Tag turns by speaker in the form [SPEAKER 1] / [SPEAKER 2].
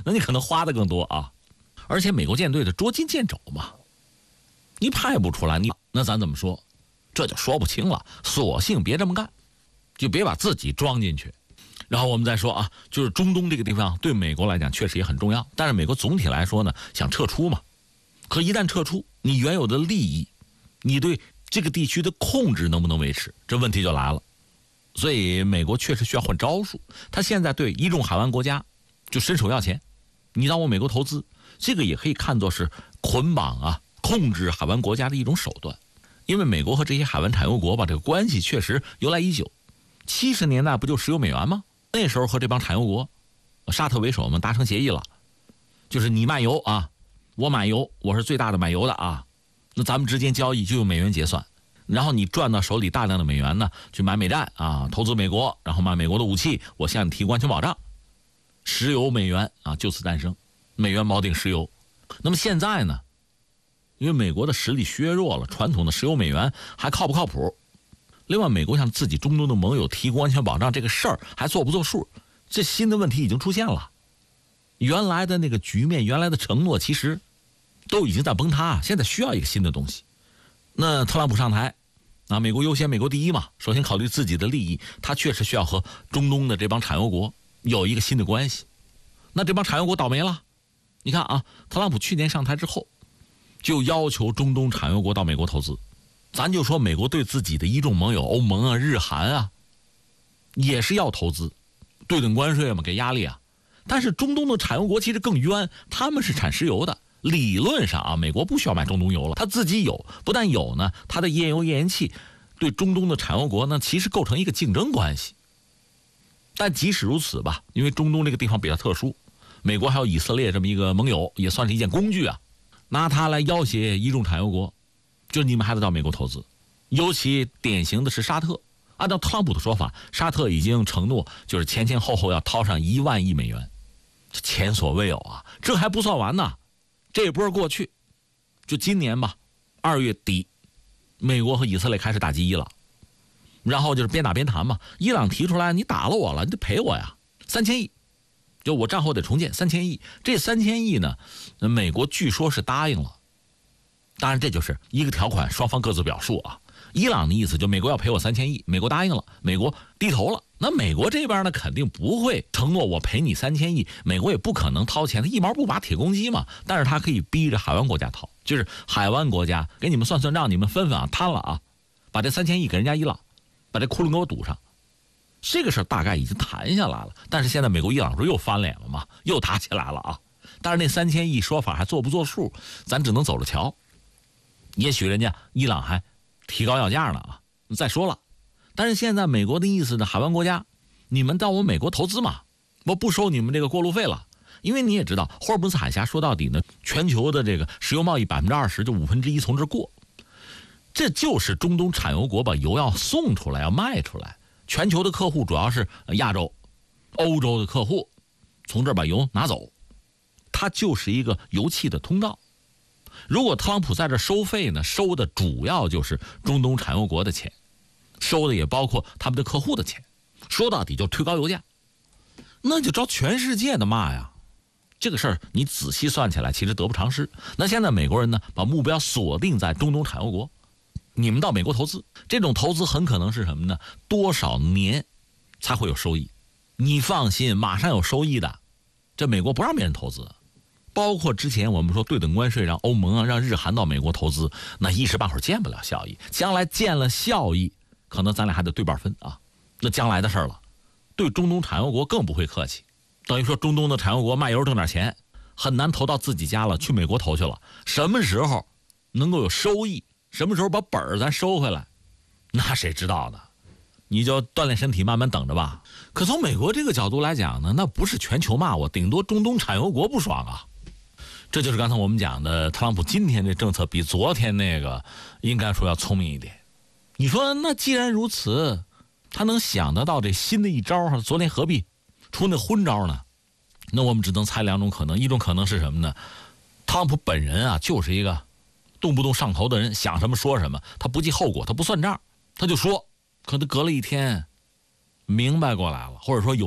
[SPEAKER 1] 那你可能花的更多啊。而且美国舰队的捉襟见肘嘛，你派不出来，那咱怎么说？这就说不清了。索性别这么干，就别把自己装进去。然后我们再说啊，就是中东这个地方对美国来讲确实也很重要，但是美国总体来说呢，想撤出嘛。可一旦撤出，你原有的利益，你对这个地区的控制能不能维持？这问题就来了。所以美国确实需要换招数。他现在对一众海湾国家就伸手要钱，你让我美国投资，这个也可以看作是捆绑啊、控制海湾国家的一种手段。因为美国和这些海湾产油国吧，这个关系确实由来已久。70年代不就石油美元吗？那时候和这帮产油国，沙特为首，我们达成协议了，就是你卖油啊，我买油，我是最大的买油的啊，那咱们之间交易就用美元结算，然后你赚到手里大量的美元呢，去买美债啊，投资美国，然后买美国的武器，我向你提供安全保障，石油美元啊就此诞生，美元锚定石油。那么现在呢，因为美国的实力削弱了，传统的石油美元还靠不靠谱？另外，美国向自己中东的盟友提供安全保障这个事儿还做不做数？这新的问题已经出现了，原来的那个局面，原来的承诺其实都已经在崩塌，现在需要一个新的东西。那特朗普上台啊，美国优先，美国第一嘛，首先考虑自己的利益，他确实需要和中东的这帮产油国有一个新的关系。那这帮产油国倒霉了，你看啊，特朗普去年上台之后，就要求中东产油国到美国投资。咱就说美国对自己的一众盟友欧盟啊、日韩啊，也是要投资，对等关税嘛，给压力啊。但是中东的产油国其实更冤，他们是产石油的，理论上啊，美国不需要买中东油了，他自己有，不但有呢，他的页油页岩气对中东的产油国呢，其实构成一个竞争关系。但即使如此吧，因为中东这个地方比较特殊，美国还有以色列这么一个盟友，也算是一件工具啊，拿它来要挟一众产油国。就是你们还得到美国投资，尤其典型的是沙特。按照特朗普的说法，沙特已经承诺，就是前后要掏上1万亿美元，这前所未有啊！这还不算完呢，这波过去，就今年吧，2月底，美国和以色列开始打击伊朗，然后就是边打边谈嘛。伊朗提出来，你打了我了，你得赔我呀，3000亿，就我账户得重建3000亿。这3000亿呢，美国据说是答应了。当然，这就是一个条款，双方各自表述啊。伊朗的意思就美国要赔我3000亿，美国答应了，美国低头了。那美国这边呢，肯定不会承诺我赔你3000亿，美国也不可能掏钱，他一毛不拔铁公鸡嘛。但是他可以逼着海湾国家掏，就是海湾国家给你们算账，你们分啊，摊了啊，把这3000亿给人家伊朗，把这窟窿给我堵上。这个事儿大概已经谈下来了，但是现在美国伊朗说又翻脸了嘛，又打起来了啊。但是那3000亿说法还做不做数，咱只能走着瞧。也许人家伊朗还提高要价呢啊！再说了，但是现在美国的意思呢，海湾国家，你们到我美国投资嘛，我不收你们这个过路费了，因为你也知道，霍尔木兹海峡说到底呢，全球的这个石油贸易20%就1/5从这过，这就是中东产油国把油要送出来，要卖出来，全球的客户主要是亚洲、欧洲的客户，从这儿把油拿走，它就是一个油气的通道。如果特朗普在这收费呢，收的主要就是中东产油国的钱，收的也包括他们的客户的钱，说到底就推高油价，那就招全世界的骂呀。这个事儿你仔细算起来，其实得不偿失。那现在美国人呢，把目标锁定在中东产油国，你们到美国投资，这种投资很可能是什么呢？多少年才会有收益？你放心，马上有收益的。这美国不让别人投资。包括之前我们说对等关税，让欧盟啊、让日韩到美国投资，那一时半会儿见不了效益。将来见了效益，可能咱俩还得对半分啊。那将来的事儿了，对中东产油国更不会客气。等于说中东的产油国卖油挣点钱，很难投到自己家了，去美国投去了。什么时候能够有收益？什么时候把本儿咱收回来？那谁知道呢？你就锻炼身体，慢慢等着吧。可从美国这个角度来讲呢，那不是全球骂我，顶多中东产油国不爽啊。这就是刚才我们讲的，特朗普今天这政策比昨天那个应该说要聪明一点。你说那既然如此，他能想得到这新的一招，昨天何必出那昏招呢？那我们只能猜2种可能，一种可能是什么呢？特朗普本人啊，就是一个动不动上头的人，想什么说什么，他不计后果，他不算账，他就说，可能隔了一天明白过来了，或者说有